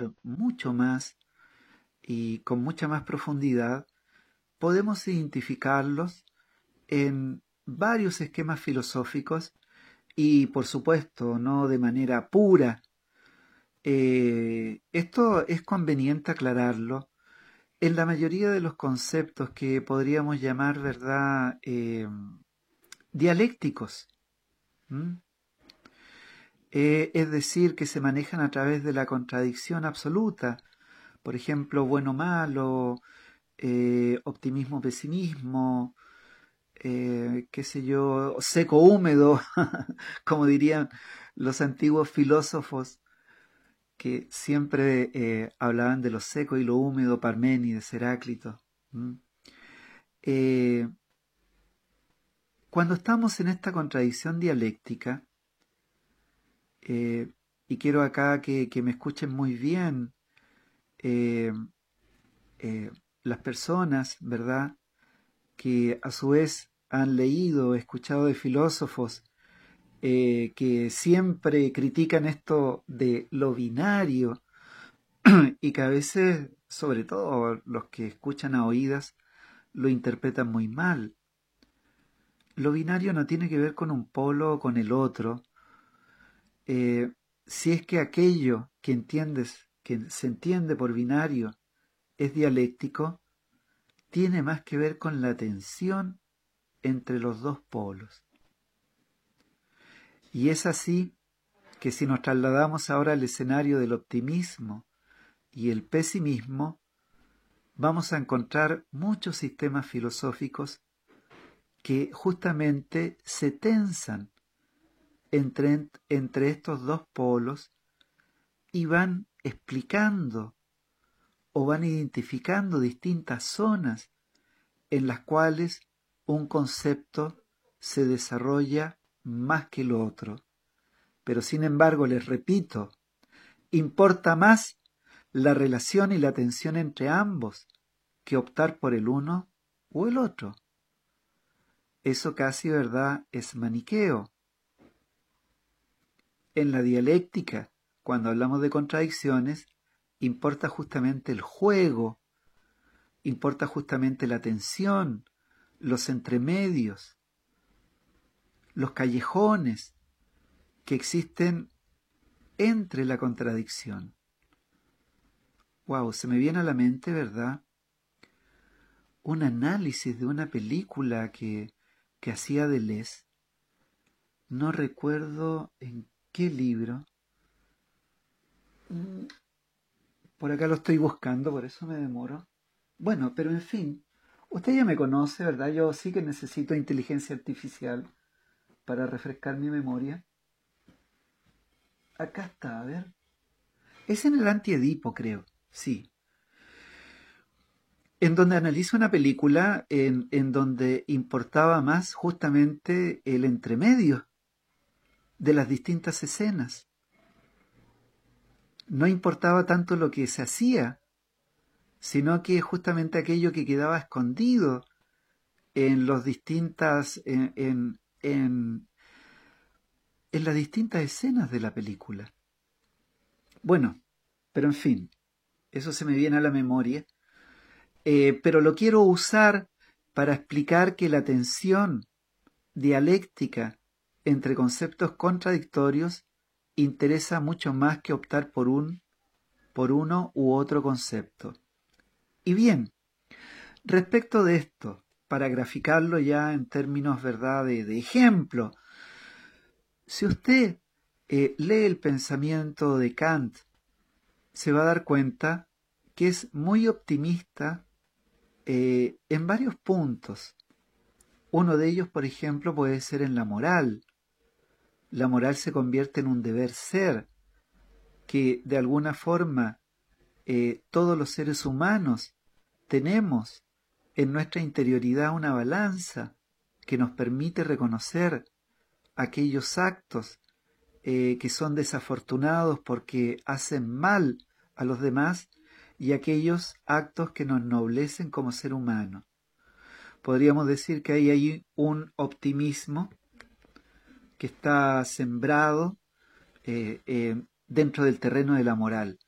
analizar mucho más y con mucha más profundidad, podemos identificarlos en varios esquemas filosóficos y, por supuesto, no de manera pura. Esto es conveniente aclararlo. En la mayoría de los conceptos que podríamos llamar, ¿verdad?, dialécticos. ¿Mm? Es decir, que se manejan a través de la contradicción absoluta. Por ejemplo, bueno-malo, optimismo-pesimismo, qué sé yo, seco-húmedo, como dirían los antiguos filósofos que siempre hablaban de lo seco y lo húmedo, Parménides, Heráclito. ¿Mm? Eh, Cuando estamos en esta contradicción dialéctica, eh, y quiero acá que me escuchen muy bien, eh, eh, las personas, ¿verdad?, que a su vez han leído, escuchado de filósofos que siempre critican esto de lo binario y que a veces, sobre todo los que escuchan a oídas, lo interpretan muy mal. Lo binario no tiene que ver con un polo o con el otro. Eh, si es que aquello que entiendes, que se entiende por binario, es dialéctico, tiene más que ver con la tensión entre los dos polos. Y es así que si nos trasladamos ahora al escenario del optimismo y el pesimismo, vamos a encontrar muchos sistemas filosóficos que justamente se tensan entre estos dos polos y van explicando o van identificando distintas zonas en las cuales un concepto se desarrolla más que lo otro. Pero sin embargo, les repito, importa más la relación y la tensión entre ambos que optar por el uno o el otro. Eso casi, ¿verdad?, es maniqueo. En la dialéctica, cuando hablamos de contradicciones, importa justamente el juego, importa justamente la tensión, los entremedios, los callejones que existen entre la contradicción. Wow, se me viene a la mente, ¿verdad?, un análisis de una película que hacía Deleuze. No recuerdo en qué libro. Por acá lo estoy buscando, por eso me demoro. Bueno, pero en fin, usted ya me conoce, ¿verdad? Yo sí que necesito inteligencia artificial para refrescar mi memoria. Acá está, a ver. Es en el Antiedipo, creo. Sí. En donde analizo una película en donde importaba más justamente el entremedio de las distintas escenas. No importaba tanto lo que se hacía, sino que justamente aquello que quedaba escondido en los distintas, en las distintas escenas de la película. Bueno, pero en fin, eso se me viene a la memoria, pero lo quiero usar para explicar que la tensión dialéctica entre conceptos contradictorios interesa mucho más que optar por uno u otro concepto. Y bien, respecto de esto, para graficarlo ya en términos, ¿verdad?, de ejemplo, si usted lee el pensamiento de Kant, se va a dar cuenta que es muy optimista en varios puntos. Uno de ellos, por ejemplo, puede ser en la moral. La moral se convierte en un deber ser, que de alguna forma todos los seres humanos tenemos en nuestra interioridad una balanza que nos permite reconocer aquellos actos que son desafortunados porque hacen mal a los demás y aquellos actos que nos ennoblecen como ser humano. Podríamos decir que hay ahí un optimismo que está sembrado dentro del terreno de la moral.